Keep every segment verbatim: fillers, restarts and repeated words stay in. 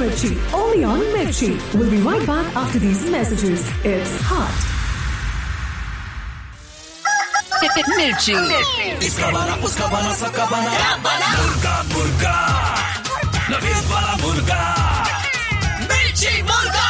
Mirchi, only on Mirchi. We'll be right back after these messages. It's hot. Mirchi. इसका बना, उसका बना, सबका बना, मुर्गा मुर्गा, नवीद वाला मुर्गा, मिर्ची मुर्गा।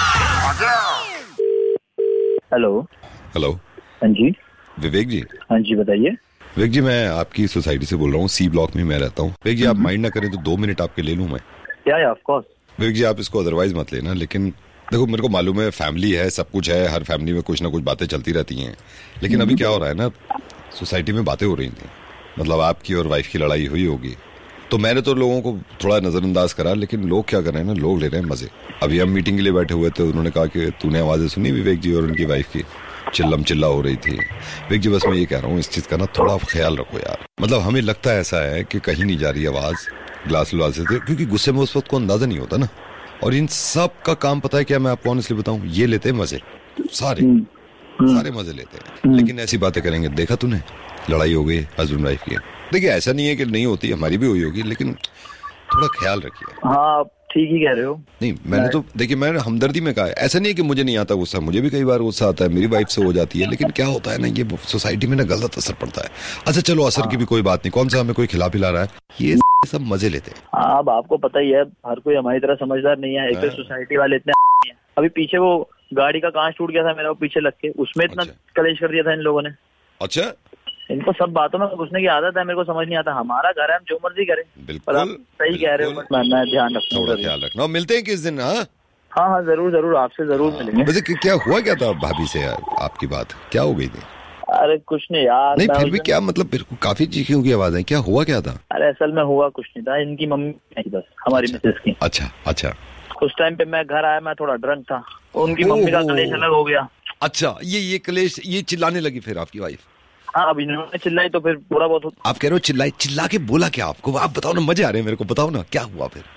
Hello hello. हाँ जी विवेक जी। हाँ जी बताइए। विवेक जी, मैं आपकी सोसाइटी से बोल रहा हूँ, सी ब्लॉक में मैं रहता हूँ। विवेक जी, आप माइंड ना करें तो दो मिनट आपके ले लूँ मैं? या या ऑफ कोर्स। विवेक जी, आप इसको अदरवाइज मत लेना, लेकिन देखो मेरे को मालूम है फैमिली है, सब कुछ है, हर फैमिली में कुछ ना कुछ बातें चलती रहती हैं, लेकिन अभी क्या हो रहा है ना, सोसाइटी में बातें हो रही थी, मतलब आपकी और वाइफ की लड़ाई हुई होगी, तो मैंने तो लोगों को थोड़ा नजरअंदाज करा, लेकिन लोग क्या कर रहे हैं ना, लोग ले रहे हैं मजे। अभी हम मीटिंग के लिए बैठे हुए थे, उन्होंने कहा कि तूने आवाजें सुनी विवेक जी और उनकी वाइफ की, चिल्लम चिल्ला हो रही थी। विवेक जी, बस मैं ये कह रहा हूँ, इस चीज का ना थोड़ा ख्याल रखो यार। मतलब हमें लगता है ऐसा है कि कहीं नहीं जा रही आवाज ग्लास व्लास से, क्योंकि गुस्से में उस वक्त को अंदाजा नहीं होता ना। और इन सब का काम पता है क्या, मैं आपको ऑनेस्टली बताऊं, ये लेते हैं मजे, सारे सारे मजे लेते हैं, लेकिन ऐसी बातें करेंगे। देखा तूने लड़ाई हो गई हस्बैंड वाइफ की, देखिए ऐसा नहीं है कि नहीं होती, हमारी भी हुई होगी, लेकिन थोड़ा ख्याल रखिए। हाँ ठीक ही कह रहे हो। नहीं मैंने तो देखिए, मैंने हमदर्दी में कहा, ऐसा नहीं है कि मुझे नहीं आता गुस्सा, मुझे भी कई बार गुस्सा आता है, मेरी वाइफ से हो जाती है, लेकिन क्या होता है ना, ये सोसाइटी में ना गलत असर पड़ता है। अच्छा चलो, असर की भी कोई बात नहीं, कौन सा हमें कोई खिला पिला रहा है, ये सब मजे लेते हैं। हाँ, अब आपको पता ही है, हर कोई हमारी तरह समझदार नहीं है, एक तो सोसाइटी वाले इतने हैं। अभी पीछे वो गाड़ी का कांच टूट गया था मेरा, वो पीछे लग के, उसमें इतना कलेश कर दिया था इन लोगों ने। अच्छा, इनको सब बातों में घुसने की आदत है, मेरे को समझ नहीं आता। हमारा घर है, हम जो मर्जी करें। बिल्कुल आप सही कह रहे हो, बट मैं ध्यान रखना, थोड़ा ख्याल रखना। मिलते हैं किस दिन? हाँ हाँ हाँ जरूर जरूर, आपसे जरूर मिलेंगे। वैसे क्या हुआ, क्या था भाभी से यार आपकी बात, क्या हो गई थी? अरे कुछ नहीं यार। नहीं फिर भी क्या मतलब, फिर काफी चीखों की आवाज है, क्या हुआ, क्या था? अरे असल में हुआ कुछ नहीं था, इनकी मम्मी थी बस, हमारी मिसेस की। अच्छा अच्छा। उस टाइम पे मैं घर आया, मैं थोड़ा ड्रंक था, उनकी मम्मी का कलेश अलग हो गया। अच्छा, ये ये कलेश, ये चिल्लाने लगी फिर आपकी वाइफ? हाँ, अब इन्होंने चिल्लाई तो फिर पूरा बहुत। आप कह रहे हो चिल्लाई, चिल्ला के बोला क्या आपको? आप बताओ ना, मजे आ रहे हैं मेरे को, बताओ ना क्या हुआ फिर?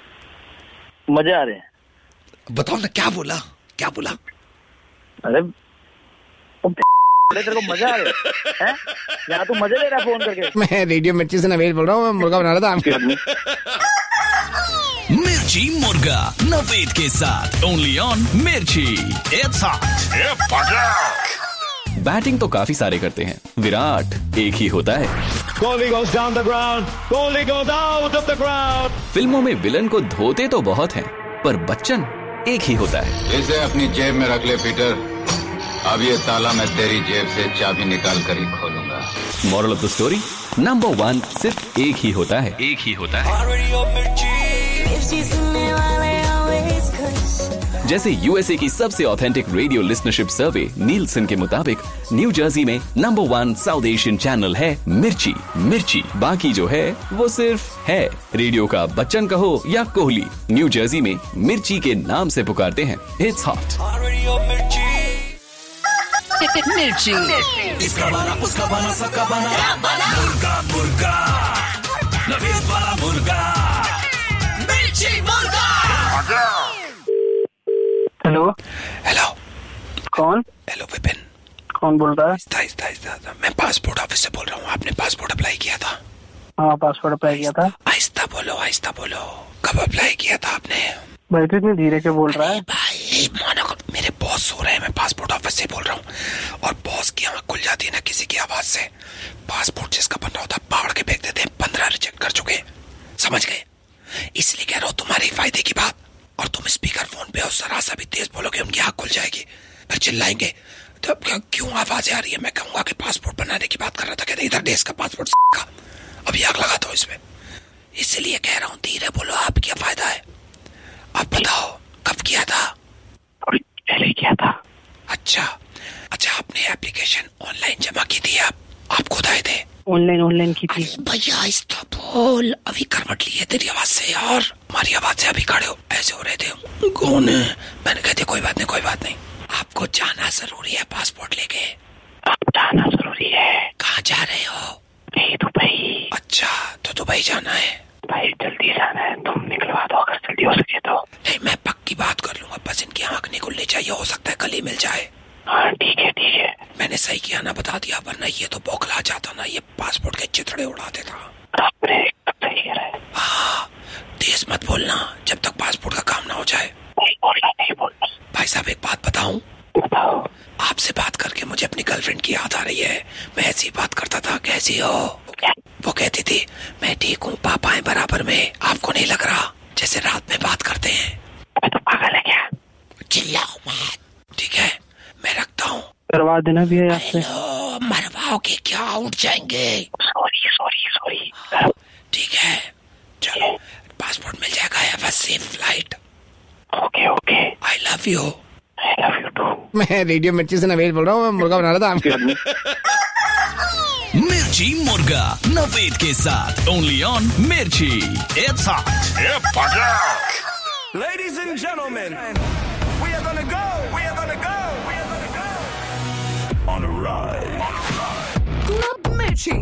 मजे आ रहे हैं, बताओ ना क्या बोला, क्या बोला? अरे तेरे को मजा आ रहा है? यहाँ तू मजे ले रहा है फोन करके? मैं रेडियो मिर्ची से नवेद बोल रहा हूँ, मैं मुर्गा बना रहा था। मिर्ची मुर्गा नवेद के साथ, ओनली ऑन मिर्ची। It's hot. बैटिंग तो काफी सारे करते हैं, विराट एक ही होता है। Kohli goes down the ground, Kohli goes out of the ground. फिल्मों में विलन को धोते तो बहुत हैं, पर बच्चन एक ही होता है। इसे अपनी जेब में रख ले पीटर, अब ये ताला मैं तेरी जेब से चाबी निकाल कर ही खोलूंगा। Moral of the story, number one सिर्फ एक ही होता है, एक ही होता है। जैसे यूएसए की सबसे ऑथेंटिक रेडियो लिसनरशिप सर्वे नीलसन के मुताबिक न्यू जर्सी में number one south Asian channel है मिर्ची। मिर्ची बाकी जो है वो सिर्फ है। रेडियो का बच्चन कहो या कोहली, न्यू जर्सी में मिर्ची के नाम से पुकारते हैं। It's hot. मिर्ची, इसका बना, उसका बना, सबका बना, मुर्गा मुर्गा, नवीद वाला मुर्गा, मिर्ची मुर्गा। हेलो हेलो, कौन? हेलो विपिन। कौन बोल रहा है? इस्ता, इस्ता, इस्ता, इस्ता। मैं पासपोर्ट ऑफिस से बोल रहा हूँ, आपने पासपोर्ट अप्लाई किया था? हाँ पासपोर्ट अप्लाई किया था। आहिस्ता बोलो, आहिस्ता बोलो, कब अप्लाई किया था आपने? भाई तो इतने धीरे के बोल रहा है। भाई मानो, मेरे बॉस सो रहे हैं, मैं पासपोर्ट ऑफिस से बोल रहा हूँ, और बॉस की आंख खुल जाती है ना किसी की आवाज से। पासपोर्ट जिसका बनना होता है पहाड़ के फेंक देते हैं, पंद्रह रिजेक्ट कर चुके, समझ गए? इसलिए कह रहा हूँ तुम्हारी फायदे की बात। और तुम स्पीकर फोन पे और जरा सा भी तेज बोलोगे, उनकी आंख खुल जाएगी, फिर चिल्लाएंगे तो क्यों आवाजें आ रही है। मैं कहूंगा कि पासपोर्ट बनाने की बात कर रहा था, कहते इधर देश का पासपोर्ट का, अभी आग लगा दो इसमें। इसलिए कह रहा हूँ धीरे बोलो, आप क्या फायदा है। आप बताओ कब किया था? अभी पहले किया था। अच्छा अच्छा, आपने एप्लीकेशन ऑनलाइन जमा की थी? आप आप खुद आए थे? ऑनलाइन ऑनलाइन की थी। भैया आहिस्ता बोल, अभी करवट ली है तेरी आवाज से यार, हमारी आवाज से अभी खड़े हो, ऐसे हो रहे थे। कौन है? मैंने कहते कोई बात नहीं, कोई बात नहीं, आपको जाना जरूरी है पासपोर्ट लेके। अब जाना जरूरी है। कहाँ जा रहे हो? दुबई। अच्छा, तो दुबई जाना है? भाई जल्दी जाना है, तुम निकलवा दो अगर जल्दी हो सके तो। नहीं मैं पक्की बात कर लूंगा, बस इनकी आंख नहीं खुलनी चाहिए, हो सकता है कल ही मिल जाए। हाँ ठीक है ठीक है। मैंने सही किया ना बता दिया, वरना ये तो बौखला जाता ना, ये पासपोर्ट के चिथड़े उड़ा देता। आपने सही कह रहा है। हाँ तेज मत बोलना। निकलना जब तक पासपोर्ट का काम ना हो जाए। भाई साहब एक बात बताऊं? आपसे बात करके मुझे अपनी गर्लफ्रेंड की याद आ रही है। मैं ऐसी बात करता था, कैसी हो? वो कहती थी मैं ठीक हूँ, पापा है बराबर में। आपको नहीं लग रहा जैसे रात में बात करते हैं? तो पागल है क्या? चिल्लाओ मत, ठीक है? मैं रखता हूँ। करवा देना भी है आपसे। मरवाओगे क्या? उठ जाएंगे। Sorry sorry sorry. ठीक है चलो, पासपोर्ट मिल जाएगा या बस safe flight. Okay okay. I love you. I love you to. मैं रेडियो मिर्ची से नवेद बोल रहा हूँ, मैं मुर्गा बना रहा था। मिर्ची मुर्गा नवेद के साथ ओनली ऑन मिर्ची। It's hot. Ladies and gentlemen, we are gonna go, we are gonna go, we are gonna go on a ride. Club Mirchi.